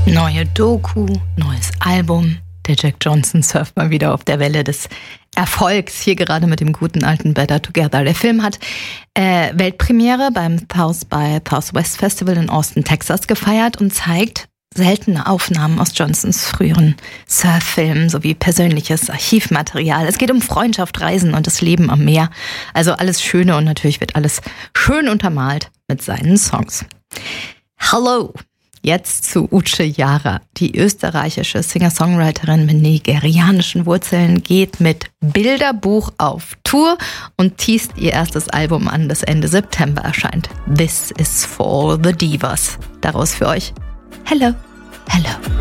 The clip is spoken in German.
Neue Doku, neues Album. Der Jack Johnson surft mal wieder auf der Welle des Erfolgs, hier gerade mit dem guten alten Better Together. Der Film hat Weltpremiere beim South by Southwest Festival in Austin, Texas gefeiert und zeigt seltene Aufnahmen aus Johnsons früheren Surffilmen sowie persönliches Archivmaterial. Es geht um Freundschaft, Reisen und das Leben am Meer. Also alles Schöne und natürlich wird alles schön untermalt mit seinen Songs. Hallo! Jetzt zu Uche Jara. Die österreichische Singer-Songwriterin mit nigerianischen Wurzeln geht mit Bilderbuch auf Tour und teast ihr erstes Album an, das Ende September erscheint. This is for the Divas. Daraus für euch Hello, Hello.